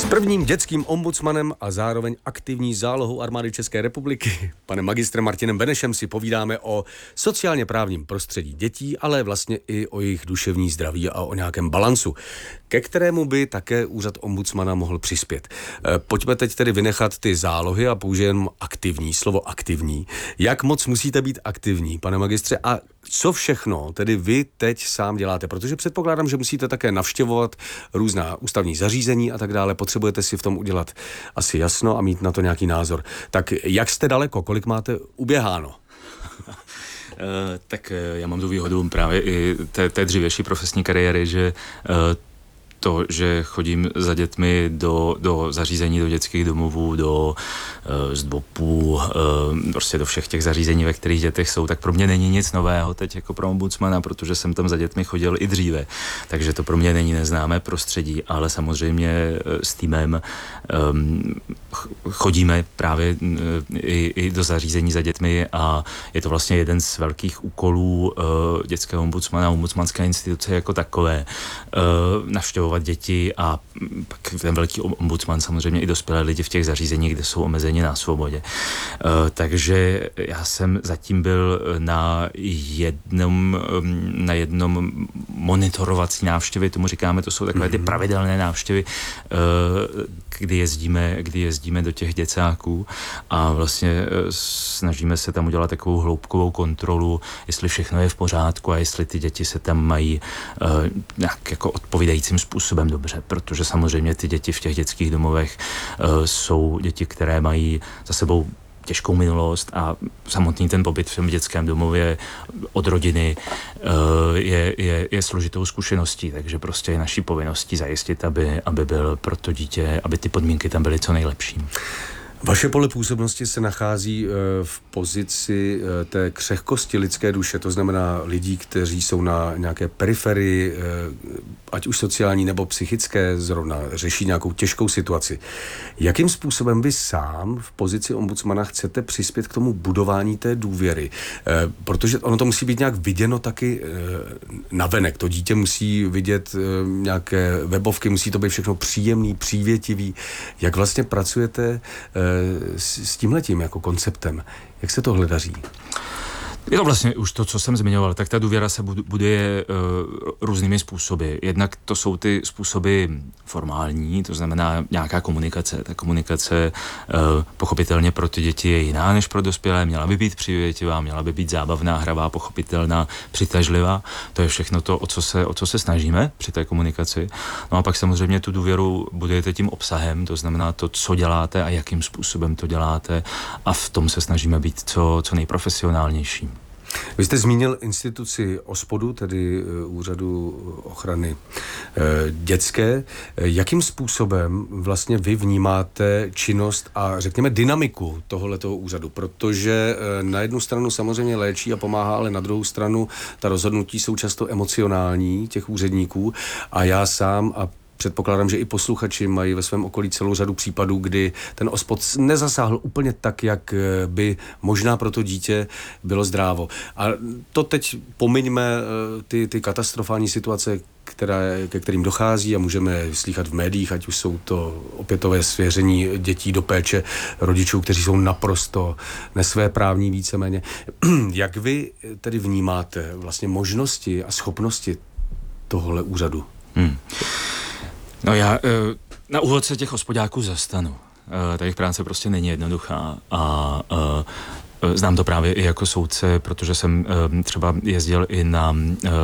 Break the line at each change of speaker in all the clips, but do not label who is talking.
S prvním dětským ombudsmanem a zároveň aktivní zálohou armády České republiky, panem magistrem Martinem Benešem, si povídáme o sociálně právním prostředí dětí, ale vlastně i o jejich duševní zdraví a o nějakém balansu, ke kterému by také úřad ombudsmana mohl přispět. Pojďme teď tedy vynechat ty zálohy a použijeme aktivní, slovo aktivní. Jak moc musíte být aktivní, pane magistře, a co všechno tedy vy teď sám děláte? Protože předpokládám, že musíte také navštěvovat různá ústavní zařízení a tak dále. Potřebujete si v tom udělat asi jasno a mít na to nějaký názor. Tak jak jste daleko? Kolik máte uběháno?
Tak já mám tu výhodu právě i té dřívější profesní kariéry, že to, že chodím za dětmi do zařízení, do dětských domovů, do zdvopů, prostě do všech těch zařízení, ve kterých dětech jsou, tak pro mě není nic nového teď jako pro ombudsmana, protože jsem tam za dětmi chodil i dříve. Takže to pro mě není neznámé prostředí, ale samozřejmě s týmem chodíme právě i do zařízení za dětmi a je to vlastně jeden z velkých úkolů dětského ombudsmana, ombudsmanské instituce jako takové, navštěvovat děti a pak ten velký ombudsman samozřejmě i dospělé lidi v těch zařízeních, kde jsou omezeni na svobodě. Takže já jsem zatím byl na jednom monitorovací návštěvě, tomu říkáme, to jsou takové ty pravidelné návštěvy, kdy jezdíme do těch děcáků a vlastně snažíme se tam udělat takovou hloubkovou kontrolu, jestli všechno je v pořádku a jestli ty děti se tam mají nějak jako odpovídajícím způsobem dobře, protože samozřejmě ty děti v těch dětských domovech jsou děti, které mají za sebou těžkou minulost a samotný ten pobyt v tom dětském domově od rodiny je složitou zkušeností, takže prostě je naší povinností zajistit, aby byl pro to dítě, aby ty podmínky tam byly co nejlepší.
Vaše pole působnosti se nachází v pozici té křehkosti lidské duše, to znamená lidí, kteří jsou na nějaké periferii, ať už sociální nebo psychické, zrovna řeší nějakou těžkou situaci. Jakým způsobem vy sám v pozici ombudsmana chcete přispět k tomu budování té důvěry? Protože ono to musí být nějak viděno taky navenek. To dítě musí vidět nějaké webovky, musí to být všechno příjemný, přívětivý. Jak vlastně pracujete s tímhletím jako konceptem? Jak se tohle daří?
Je to vlastně už to, co jsem zmiňoval, tak ta důvěra se buduje různými způsoby. Jednak to jsou ty způsoby formální, to znamená nějaká komunikace. Ta komunikace pochopitelně pro ty děti je jiná než pro dospělé, měla by být přívětivá, měla by být zábavná, hravá, pochopitelná, přitažlivá. To je všechno to, o co se snažíme při té komunikaci. No a pak samozřejmě tu důvěru budujete tím obsahem, to znamená to, co děláte a jakým způsobem to děláte, a v tom se snažíme být co nejprofesionálnější.
Vy jste zmínil instituci OSPODu, tedy Úřadu ochrany dětské. Jakým způsobem vlastně vy vnímáte činnost a řekněme dynamiku tohoto úřadu? Protože na jednu stranu samozřejmě léčí a pomáhá, ale na druhou stranu ta rozhodnutí jsou často emocionální těch úředníků a já sám a předpokládám, že i posluchači mají ve svém okolí celou řadu případů, kdy ten OSPOD nezasáhl úplně tak, jak by možná pro to dítě bylo zdrávo. A to teď pomiňme ty katastrofální situace, ke kterým dochází a můžeme slýchat v médiích, ať už jsou to opětové svěření dětí do péče rodičů, kteří jsou naprosto nesvéprávní víceméně. Jak vy tedy vnímáte vlastně možnosti a schopnosti tohohle úřadu?
No já na úvod se těch hospodáků zastanu. Ta jejich práce prostě není jednoduchá a znám to právě i jako soudce, protože jsem třeba jezdil i na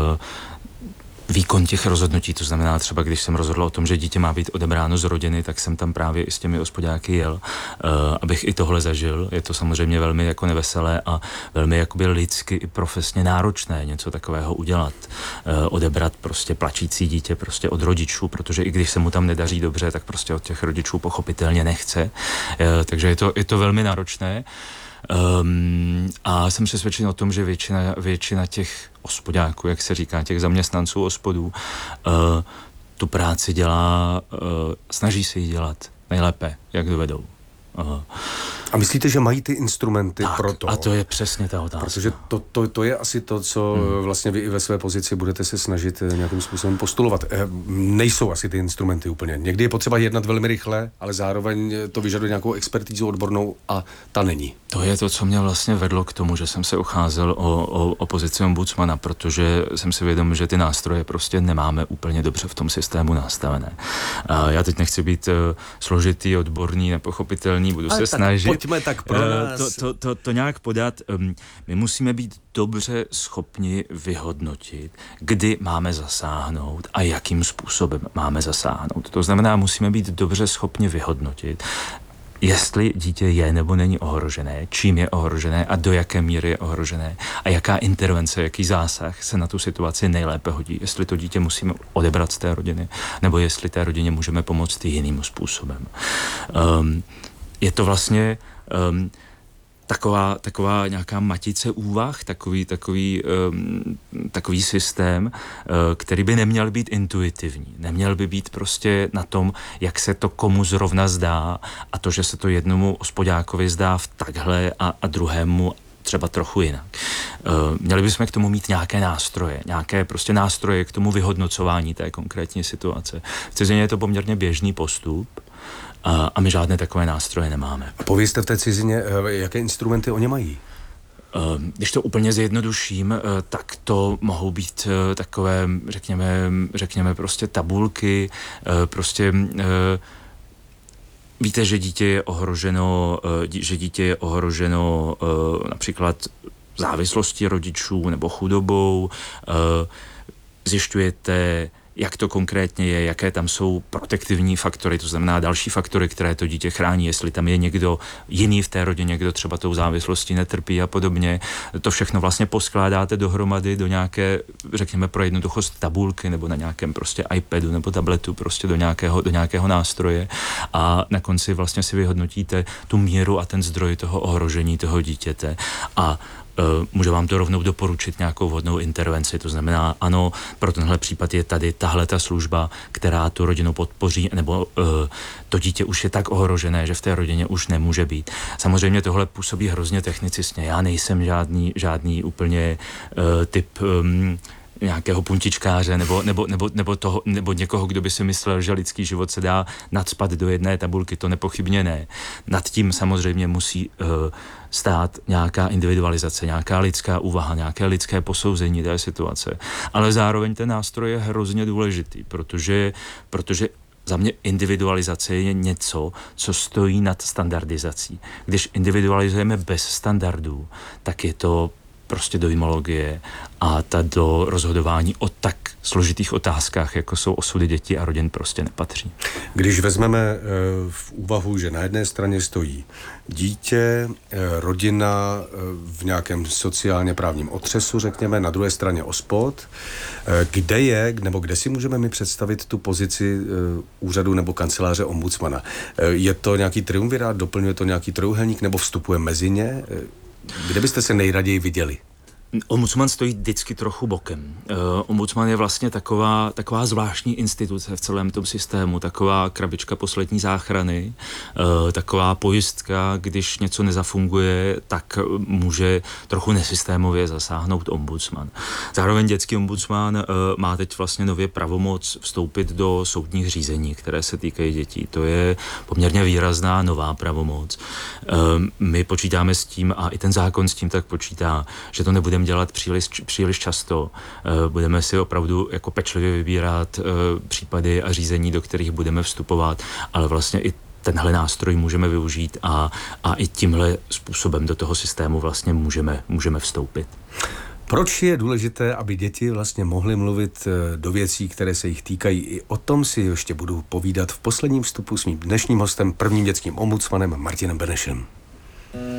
výkon těch rozhodnutí, to znamená třeba, když jsem rozhodl o tom, že dítě má být odebráno z rodiny, tak jsem tam právě i s těmi hospodáky jel, abych i tohle zažil. Je to samozřejmě velmi jako neveselé a velmi jakoby lidsky i profesně náročné něco takového udělat. Odebrat prostě plačící dítě prostě od rodičů, protože i když se mu tam nedaří dobře, tak prostě od těch rodičů pochopitelně nechce. Takže je to velmi náročné. A jsem přesvědčen o tom, že většina těch ospodáků, jak se říká, těch zaměstnanců ospodů, tu práci dělá, snaží se ji dělat nejlépe, jak dovedou.
A myslíte, že mají ty instrumenty pro to?
A to je přesně ta otázka.
Protože to je asi to, co vlastně vy i ve své pozici budete se snažit nějakým způsobem postulovat. Nejsou asi ty instrumenty úplně. Někdy je potřeba jednat velmi rychle, ale zároveň to vyžaduje nějakou expertízu odbornou a ta není.
To je to, co mě vlastně vedlo k tomu, že jsem se ucházel o pozici ombudsmana, protože jsem si vědom, že ty nástroje prostě nemáme úplně dobře v tom systému nastavené. A já teď nechci být složitý, odborný, nepochopitelný, budu se snažit.
Pojďme tak pro nás.
To nějak podat. My musíme být dobře schopni vyhodnotit, kdy máme zasáhnout a jakým způsobem máme zasáhnout. To znamená, musíme být dobře schopni vyhodnotit, jestli dítě je nebo není ohrožené, čím je ohrožené a do jaké míry je ohrožené a jaká intervence, jaký zásah se na tu situaci nejlépe hodí. Jestli to dítě musíme odebrat z té rodiny, nebo jestli té rodině můžeme pomoct jiným způsobem. Je to vlastně taková nějaká matice úvah, takový systém, který by neměl být intuitivní. Neměl by být prostě na tom, jak se to komu zrovna zdá a to, že se to jednomu hospodákovi zdá v takhle a druhému třeba trochu jinak. Měli bychom k tomu mít nějaké nástroje, nějaké prostě nástroje k tomu vyhodnocování té konkrétní situace. V cizině je to poměrně běžný postup, a my žádné takové nástroje nemáme. A
povězte v té cizině, jaké instrumenty oni mají?
Když to úplně zjednoduším, tak to mohou být takové, řekněme prostě tabulky, prostě víte, že dítě je ohroženo například závislostí rodičů nebo chudobou, zjišťujete, jak to konkrétně je, jaké tam jsou protektivní faktory, to znamená další faktory, které to dítě chrání, jestli tam je někdo jiný v té rodině, kdo třeba tou závislostí netrpí a podobně. To všechno vlastně poskládáte dohromady do nějaké, řekněme pro jednoduchost, tabulky nebo na nějakém prostě iPadu nebo tabletu, prostě do nějakého nástroje a na konci vlastně si vyhodnotíte tu míru a ten zdroj toho ohrožení toho dítěte a může vám to rovnou doporučit nějakou vhodnou intervenci. To znamená, ano, pro tenhle případ je tady tahle ta služba, která tu rodinu podpoří, nebo to dítě už je tak ohrožené, že v té rodině už nemůže být. Samozřejmě tohle působí hrozně technicistně. Já nejsem žádný úplně typ nějakého puntičkáře nebo někoho, kdo by si myslel, že lidský život se dá nacpat do jedné tabulky, to nepochybně ne. Nad tím samozřejmě musí stát nějaká individualizace, nějaká lidská úvaha, nějaké lidské posouzení té situace. Ale zároveň ten nástroj je hrozně důležitý, protože za mě individualizace je něco, co stojí nad standardizací. Když individualizujeme bez standardů, tak je to prostě dojmologie a ta do rozhodování o tak složitých otázkách, jako jsou osudy dětí a rodin, prostě nepatří.
Když vezmeme v úvahu, že na jedné straně stojí dítě, rodina v nějakém sociálně právním otřesu, řekněme, na druhé straně OSPOD, kde si můžeme my představit tu pozici úřadu nebo kanceláře ombudsmana? Je to nějaký triumvirát, doplňuje to nějaký trojúhelník nebo vstupuje mezi ně? Kde byste se nejraději viděli?
Ombudsman stojí vždycky trochu bokem. Ombudsman je vlastně taková zvláštní instituce v celém tom systému, taková krabička poslední záchrany, taková pojistka, když něco nezafunguje, tak může trochu nesystémově zasáhnout ombudsman. Zároveň dětský ombudsman má teď vlastně nově pravomoc vstoupit do soudních řízení, které se týkají dětí. To je poměrně výrazná nová pravomoc. My počítáme s tím, a i ten zákon s tím tak počítá, že to nebudeme dělat příliš často. Budeme si opravdu jako pečlivě vybírat případy a řízení, do kterých budeme vstupovat, ale vlastně i tenhle nástroj můžeme využít a i tímhle způsobem do toho systému vlastně můžeme vstoupit.
Proč je důležité, aby děti vlastně mohly mluvit do věcí, které se jich týkají? I o tom si ještě budu povídat v posledním vstupu s mým dnešním hostem, prvním dětským ombudsmanem Martinem Benešem.